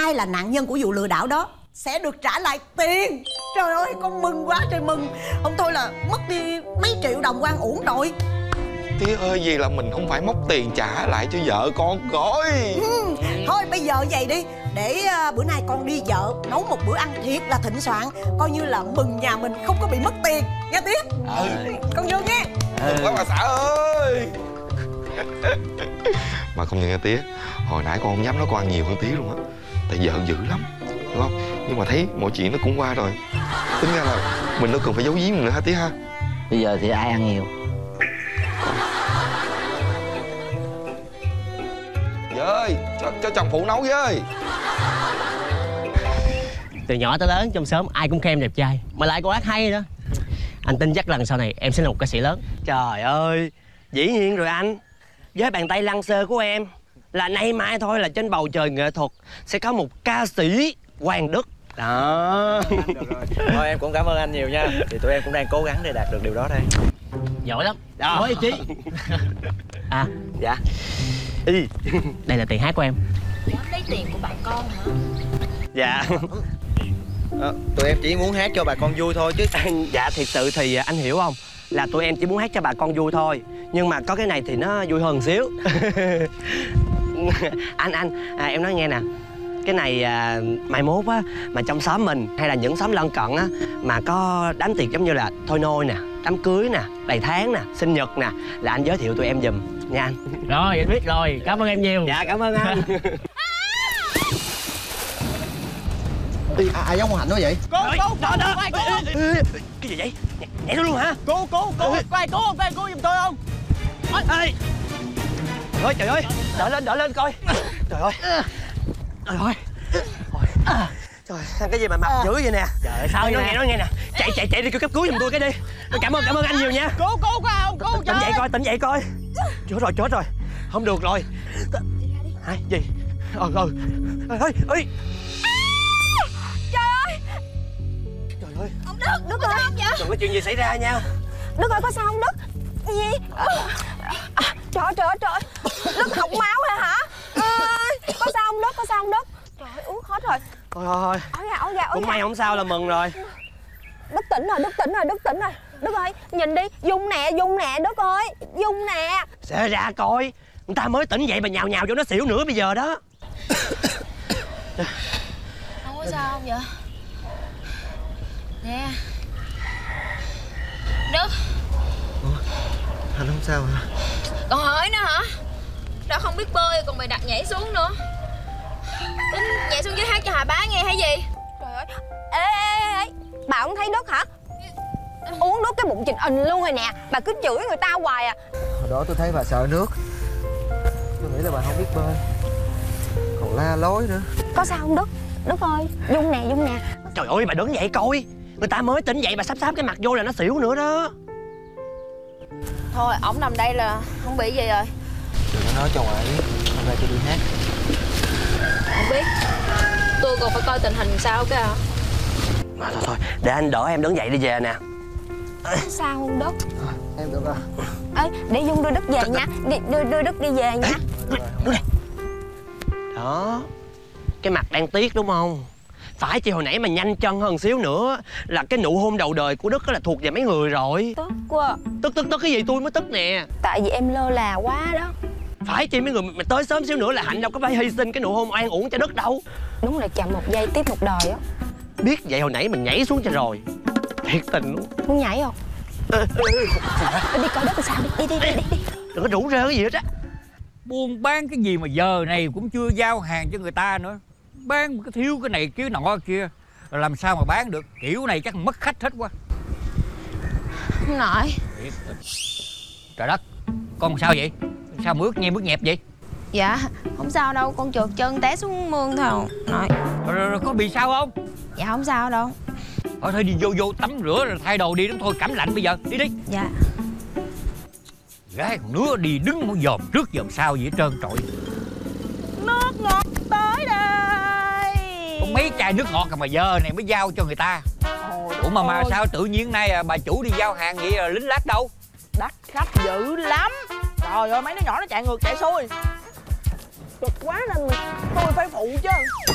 ai là nạn nhân của vụ lừa đảo đó sẽ được trả lại tiền. Trời ơi, con mừng quá trời mừng. Không thôi là mất đi mấy triệu đồng oan uổng rồi. Tía ơi, gì là mình không phải móc tiền trả lại cho vợ con coi. Thôi bây giờ vậy đi, để bữa nay con đi chợ nấu một bữa ăn thiệt là thịnh soạn, coi như là mừng nhà mình không có bị mất tiền nha tía. Con vô nghe. Mừng quá bà xã ơi. Mà không nhận nha tía, hồi nãy con không dám nói con ăn nhiều hơn tía luôn á, tại vợ dữ lắm, đúng không? Nhưng mà thấy mọi chuyện nó cũng qua rồi, tính ra là mình đâu cần phải giấu giếm nữa hả tía ha. Bây giờ thì ai ăn nhiều? Vợ ơi, cho chồng phụ nấu với ơi. Từ nhỏ tới lớn trong xóm ai cũng khen em đẹp trai, mà lại còn hát hay nữa. Anh tin chắc lần sau này em sẽ là một ca sĩ lớn. Trời ơi, dĩ nhiên rồi anh. Với bàn tay lăng xơ của em là nay mai thôi là trên bầu trời nghệ thuật sẽ có một ca sĩ Hoàng Đức. Đó. Được rồi. Thôi em cũng cảm ơn anh nhiều nha. Thì tụi em cũng đang cố gắng để đạt được điều đó đây. Giỏi lắm, Đó. có ý chí. À, Dạ. đây là tiền hát của em. Dám lấy tiền của bạn con hả? Dạ. Tụi em chỉ muốn hát cho bà con vui thôi chứ. Dạ thiệt sự thì anh hiểu không, là tụi em chỉ muốn hát cho bà con vui thôi, nhưng mà có cái này thì nó vui hơn xíu. anh em nói nghe nè, cái này mai mốt á mà trong xóm mình hay là những xóm lân cận á mà có đám tiệc giống như là thôi nôi nè, đám cưới nè, đầy tháng nè, sinh nhật nè, là anh giới thiệu tụi em giùm nha anh. Rồi, anh biết rồi, cảm ơn em nhiều. Dạ cảm ơn anh. Ai giống Hạnh quá vậy? Cô, đó. Cái gì vậy? Nhảy nó luôn hả? Cô, có ai cứu không? Có ai cứu giùm tôi không? Ê! Trời ơi, đỡ lên coi. Trời ơi. Trời ơi. Trời, ăn cái gì mà mập dữ vậy nè. Trời ơi, sao vậy nè? Nói nghe nè. Chạy đi kêu cấp cứu giùm tôi cái đi. Cảm ơn anh nhiều nha. Cứu có ai không? Cứu Tỉnh dậy coi. Chết rồi. Không được rồi. Hả? Gì? Ơi. Trời ơi. Ông Đức có sao không vậy? Đừng có chuyện gì xảy ra nha. Đức ơi, có sao không Đức? Gì? Trời. Đức hộc máu rồi hả? Có sao không Đức? Trời ơi, uống hết rồi. Thôi. Ôi dạ. Cũng may không sao là mừng rồi. Đức tỉnh rồi. Đức ơi, nhìn đi, Dung nè, Đức ơi, Dung nè. Sẽ ra coi. Người ta mới tỉnh dậy mà nhào cho nó xỉu nữa bây giờ đó. Không có sao không vậy? Nè Đức. Anh không sao hả? Còn hỏi nữa hả? Đã không biết bơi còn mày đặt nhảy xuống nữa. Tính nhảy xuống dưới hát cho Hà Bá nghe hay gì? Trời ơi. Ê, bà không thấy Đức hả? Uống nước cái bụng trình ình luôn rồi nè. Bà cứ chửi người ta hoài à. Hồi đó tôi thấy bà sợ nước. Tôi nghĩ là bà không biết bơi. Còn la lối nữa. Có sao không Đức? Đức ơi, Dung nè. Trời ơi, bà đứng dậy coi. Người ta mới tỉnh dậy bà sắp cái mặt vô là nó xỉu nữa đó. Thôi, ổng nằm đây là không bị gì rồi. Đừng có nói cho ngoại biết. Hôm nay tôi đi hát. Không biết. Tôi còn phải coi tình hình sao kìa. Thôi, để anh đỡ em đứng dậy đi về nè. Sao không Đức? Em được rồi. Ê, để Dung đưa Đức về nha. Đưa Đức đi về nha. Đứng đây. Đó. Cái mặt đang tiếc đúng không? Phải chi hồi nãy mà nhanh chân hơn xíu nữa là cái nụ hôn đầu đời của Đức là thuộc về mấy người rồi. Tức quá. Tức cái gì, tôi mới tức nè. Tại vì em lơ là quá đó. Phải chi mấy người mà tới sớm xíu nữa là Hạnh đâu có phải hy sinh cái nụ hôn oan uổng cho Đức đâu. Đúng là chậm một giây tiếp một đời á. Biết vậy hồi nãy mình nhảy xuống cho rồi. Thiệt tình luôn. Muốn nhảy không? Đi coi Đức làm sao đi. Đừng có rủ rê cái gì hết á. Buôn bán cái gì mà giờ này cũng chưa giao hàng cho người ta nữa. Bán cái thiếu cái này cái nọ kia, rồi làm sao mà bán được. Kiểu này chắc mất khách hết quá. Không nổi. Trời đất, con sao vậy? Sao bước nhẹp vậy? Dạ, không sao đâu, con trượt chân té xuống mương thôi. Nội. Rồi có bị sao không? Dạ không sao đâu. Thôi đi vô tắm rửa rồi thay đồ đi, đúng thôi, cảm lạnh bây giờ, đi. Dạ. Gái còn đứa đi đứng muốn dòm trước dòm sau gì hết trơn trọi. Nước ngọt tới đây. Có mấy chai nước ngọt mà giờ này mới giao cho người ta. Ủa mà sao tự nhiên nay bà chủ đi giao hàng vậy là lính lát đâu? Đắt khách dữ lắm. Trời ơi, mấy đứa nhỏ nó chạy ngược chạy xuôi. Cực quá nên tôi phải phụ chứ.